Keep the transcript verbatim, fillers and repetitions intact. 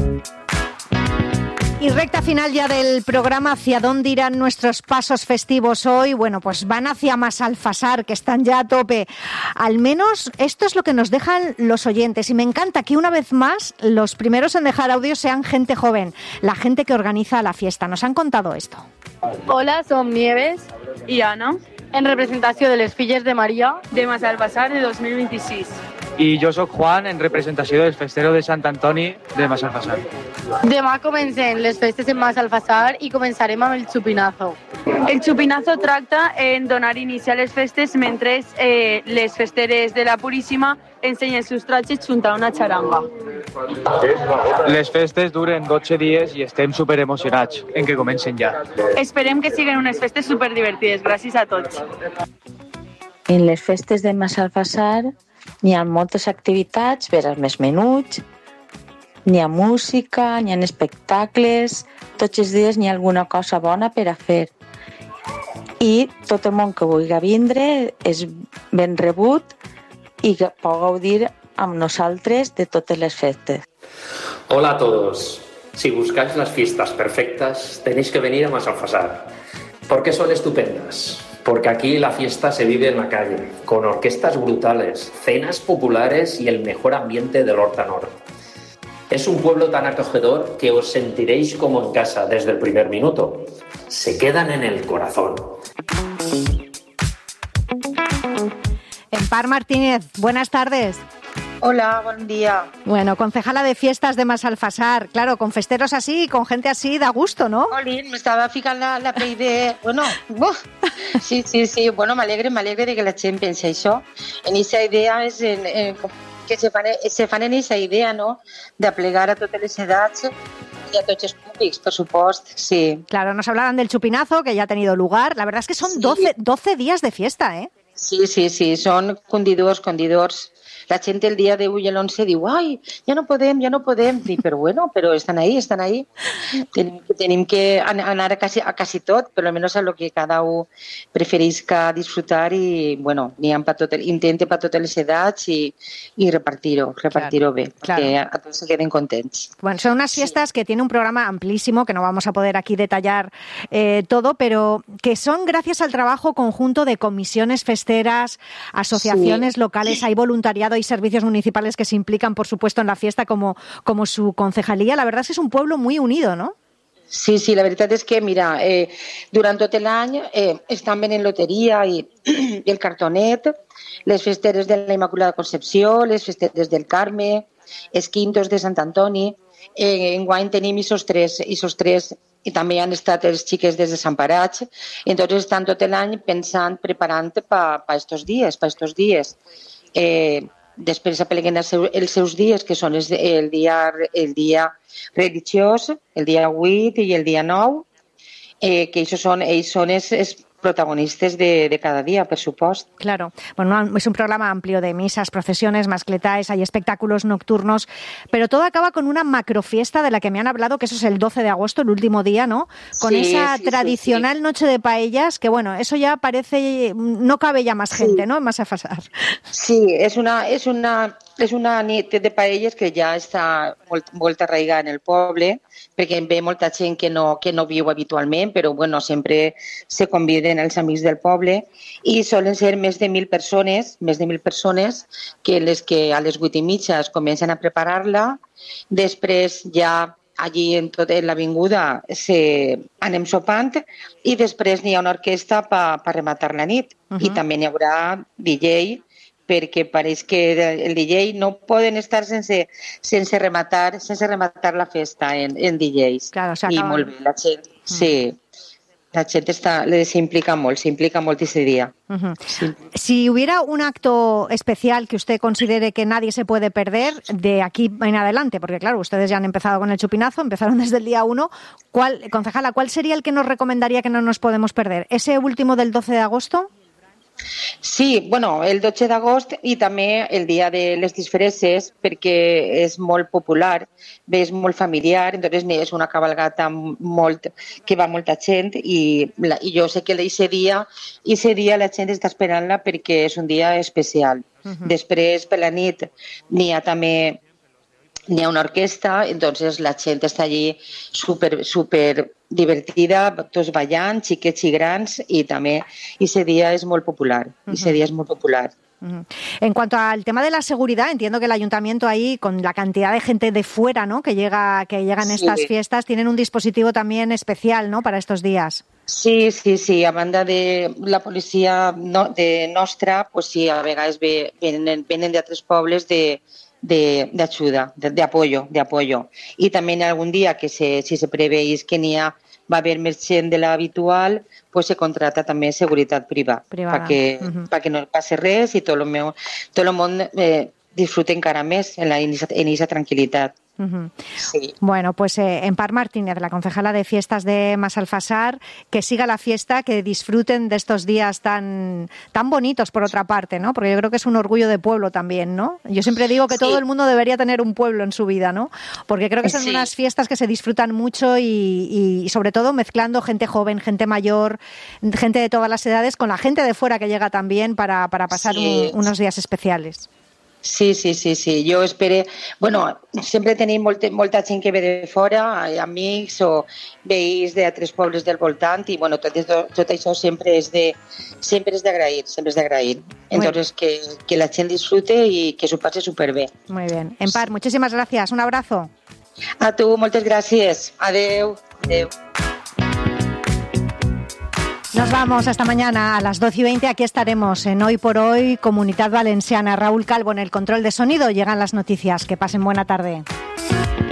Y recta final ya del programa, ¿hacia dónde irán nuestros pasos festivos hoy? Bueno, pues van hacia Massalfassar, que están ya a tope. Al menos esto es lo que nos dejan los oyentes. Y me encanta que una vez más los primeros en dejar audios sean gente joven, la gente que organiza la fiesta. Nos han contado esto. Hola, som Nieves i Anna, en representació de les Filles de Maria de Massalfassar de dos mil vint-i-sis. I jo sóc Juan, en representació del festero de Sant Antoni de Massalfassar. Demà comencem les festes en Massalfassar i començarem amb el xupinazo. El xupinazo tracta en donar inici a les festes mentre eh, les festeres de la Puríssima ensenyen sus trajes junt a una xaranga. Les festes duren dotze dies i estem superemocionats en que comencen ja. Esperem que siguin unes festes superdivertides. Gràcies a tots. En les festes de Massalfassar n'hi ha moltes activitats per als més menuts, n'hi ha música, n'hi ha espectacles, tots els dies n'hi ha alguna cosa bona per a fer. I tot el món que vulgui vindre és ben rebut i que pot gaudir amb nosaltres de totes les festes. Hola a todos. Si buscáis las fiestas perfectas, tenéis que venir a Massalfassar. ¿Por qué son estupendas? Porque aquí la fiesta se vive en la calle, con orquestas brutales, cenas populares y el mejor ambiente del Horta Nord. Es un pueblo tan acogedor que os sentiréis como en casa desde el primer minuto. Se quedan en el corazón. Empar Martínez, buenas tardes. Hola, buen día. Bueno, concejala de fiestas de Massalfassar, claro, con festeros así, con gente así, da gusto, ¿no? Olín, me estaba ficant la, la pell de... Bueno, uf. sí, sí, sí, bueno, m'alegre, m'alegre de que la gent pensi això. En aquesta idea és en, en, que se fan, se fan en aquesta idea, no?, d'aplegar a totes les edats y a tots els públics, por supuesto, sí. Claro, nos hablaban del chupinazo, que ya ha tenido lugar. La verdad es que son sí. doce, doce días de fiesta, ¿eh? Sí, sí, sí, són condidors, condidors. La gent el dia deu i l'onze diu, ai, ja no podem, ja no podem. I, però bueno, però estan ahí, estan ahí. Tenim, tenim que anar a quasi, a quasi tot, però almenys a lo que cada un preferisca disfrutar i, bueno, n'hi ha per tot, intente per totes les edats i, i repartir-ho, repartir-ho bé, claro. Que a tots se queden contents. Bueno, son unas fiestas sí. que tienen un programa amplísimo, que no vamos a poder aquí detallar eh, todo, pero que son gracias al trabajo conjunto de comisiones festeras, asociaciones sí. locales, hay voluntariado y servicios municipales que se implican, por supuesto, en la fiesta como, como su concejalía. La verdad es que es un pueblo muy unido, ¿no? Sí, sí, la veritat és que, mira, eh, durant tot l'any eh, estan venent loteria i, i el cartonet, les festeres de la Immaculada Concepció, les festeres del Carme, els quintos de Sant Antoni. Eh, enguany tenim isos tres, isos tres i també han estat els xiques des de Sant Parats. Entonces estan tot l'any pensant, preparant per pa, pa estos dies, pa estos dies. Eh, Després apleguen els seus, els seus dies, que són els, el, dia, el dia religiós, el dia vuit i el dia nou, eh, que ells són, ells són els, els protagonistes de, de cada día, por supuesto. Claro. Bueno, es un programa amplio de misas, procesiones, mascletáes, hay espectáculos nocturnos, pero todo acaba con una macrofiesta de la que me han hablado, que eso es el doce de agosto, el último día, ¿no? Con sí, esa sí, tradicional sí, sí. noche de paellas, que bueno, eso ya parece, no cabe ya más gente, sí. ¿no? En Massalfassar. Sí, es una, es una, és una nit de paelles que ja està molt, molt arraigada en el poble, perquè ve molta gent que no, que no viu habitualment, però bueno, sempre se conviden els amics del poble i solen ser més de mil persones, més de mil persones, que les que a les vuit i mitja es comencen a preparar-la, després ja allí en tota l'avinguda se anem sopant i després n'hi ha una orquestra per pa rematar la nit. Uh-huh. I també n'hi haurà D J, perquè pareix que el D J no poden estar sense, sense, rematar, sense rematar la festa en, en D Js. Claro, I molt bé, la gent, mm. sí, la gent está, se implica molt, se implica molt ese día. Uh-huh. Sí. Si hubiera un acto especial que usted considere que nadie se puede perder de aquí en adelante, porque claro, ustedes ya han empezado con el chupinazo, empezaron desde el día uno, ¿cuál, concejala, cuál sería el que nos recomendaría que no nos podemos perder? ¿Ese último del doce de agosto? Sí, bueno, el dotze d'agost i també el dia de les disfresses, perquè és molt popular, bé, és molt familiar, entonces és una cabalgata molt, que va molta gent i, la, i jo sé que aquest dia, aquest dia la gent està esperant-la perquè és un dia especial. Uh-huh. Després, per la nit, n'hi ha també ni a una orquesta, entonces la gente está allí súper, súper divertida, tots ballant, xiquets i grans, i també ese día es muy popular, uh-huh. ese día es muy popular. Uh-huh. En cuanto al tema de la seguridad, entiendo que el ayuntamiento ahí, con la cantidad de gente de fuera, ¿no?, que llega, que llegan a sí. estas fiestas, tienen un dispositivo también especial, ¿no?, para estos días. Sí, sí, sí, a banda de la policia no, de nostra, pues sí, a vegades ve, venen, venen de altres pobles de de, de ayuda, de, de apoyo, de apoyo. Y también algún día que se, si se preveis que n'hi ha, va a haber més gent de la habitual, pues se contrata també seguretat privada, privada. para que, uh-huh. pa que no passi res i tot el, meu, tot el món eh, disfrute encara més en aquesta tranquil·litat. Uh-huh. Sí. Bueno, pues eh, Empar Martínez, la concejala de fiestas de Massalfassar, que siga la fiesta, que disfruten de estos días tan, tan bonitos por otra parte, ¿no? Porque yo creo que es un orgullo de pueblo también, ¿no? Yo siempre digo que sí. todo el mundo debería tener un pueblo en su vida, ¿no? Porque creo que son sí. unas fiestas que se disfrutan mucho y, y, y sobre todo mezclando gente joven, gente mayor, gente de todas las edades con la gente de fuera que llega también para, para pasar sí. un, unos días especiales. Sí, sí, sí, sí. Jo espero... Bueno, sempre tenim molta, molta gent que ve de fora, amics o veïns d'altres pobles del voltant i, bueno, tot, tot això sempre és de sempre és d'agrair, sempre és d'agrair. Entonces, que, que la gent disfrute i que s'ho passe superbé. Muy bien. Empar, muchísimas gracias. Un abrazo. A tu, moltes gràcies. Adeu. Adeu. Nos vamos hasta mañana a las doce y veinte. Aquí estaremos en Hoy por Hoy, Comunidad Valenciana. Raúl Calvo en el control de sonido. Llegan las noticias. Que pasen buena tarde.